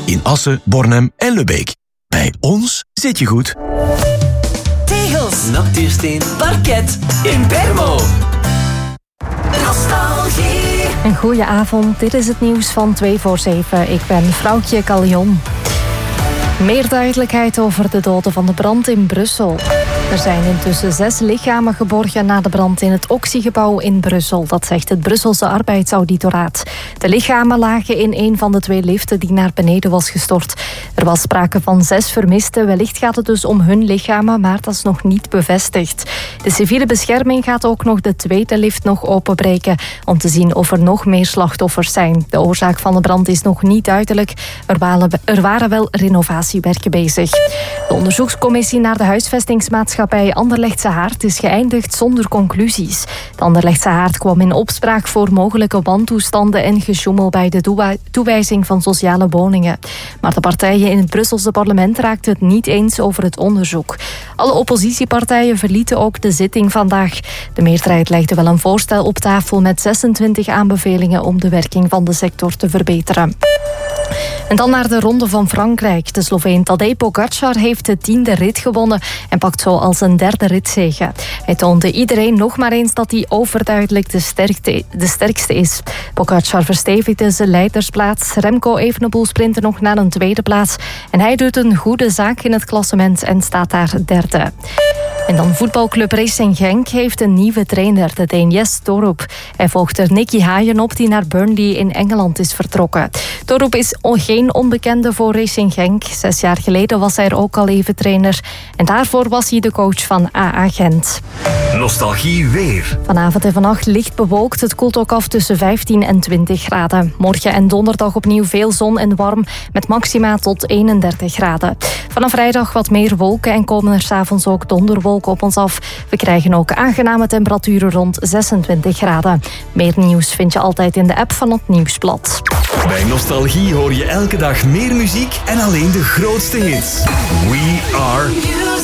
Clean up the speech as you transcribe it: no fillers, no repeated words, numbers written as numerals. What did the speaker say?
In Assen, Bornem en Lubbeek. Bij ons zit je goed. Tegels, Natuursteen, parket, in Bermo. nostalgie. Een goeie avond, dit is het nieuws van 2 voor 7. Ik ben Vrouwtje Callion. Meer duidelijkheid over de doden van de brand in Brussel. Er zijn intussen 6 lichamen geborgen na de brand in het Oxygebouw in Brussel. Dat zegt het Brusselse Arbeidsauditoraat. De lichamen lagen in een van de 2 liften die naar beneden was gestort. Er was sprake van 6 vermisten. Wellicht gaat het dus om hun lichamen, maar dat is nog niet bevestigd. De civiele bescherming gaat ook nog de 2e lift nog openbreken om te zien of er nog meer slachtoffers zijn. De oorzaak van de brand is nog niet duidelijk. Er waren wel renovatiewerken bezig. De onderzoekscommissie naar de huisvestingsmaatschappij Anderlechtse Haard is geëindigd zonder conclusies. De Anderlechtse Haard kwam in opspraak voor mogelijke wantoestanden en gesjoemel bij de toewijzing van sociale woningen. Maar de partijen in het Brusselse parlement raakten het niet eens over het onderzoek. Alle oppositiepartijen verlieten ook de zitting vandaag. De meerderheid legde wel een voorstel op tafel met 26 aanbevelingen om de werking van de sector te verbeteren. En dan naar de Ronde van Frankrijk. De Sloveen Tadej Pogačar heeft de 10e rit gewonnen en pakt zo al zijn 3e ritzege. Hij toonde iedereen nog maar eens dat hij overduidelijk de sterkste is. Pogačar verstevigde zijn leidersplaats. Remco Evenepoel sprintte nog naar een 2e plaats. En hij doet een goede zaak in het klassement en staat daar 3e. En dan voetbalclub Racing Genk heeft een nieuwe trainer, de Deen Jes Torup. Hij volgt er Nicky Haaien op, die naar Burnley in Engeland is vertrokken. Torup is geen onbekende voor Racing Genk. 6 jaar geleden was hij er ook al even trainer. En daarvoor was hij de coach van AA Gent. Nostalgie weer. Vanavond en vannacht licht bewolkt. Het koelt ook af tussen 15 en 20 graden. Morgen en donderdag opnieuw veel zon en warm, met maxima tot 31 graden. Vanaf vrijdag wat meer wolken en komen er 's avonds ook donderwolken op ons af. We krijgen ook aangename temperaturen rond 26 graden. Meer nieuws vind je altijd in de app van het Nieuwsblad. Bij Nostalgie hoor je elke dag meer muziek en alleen de grootste hits. We are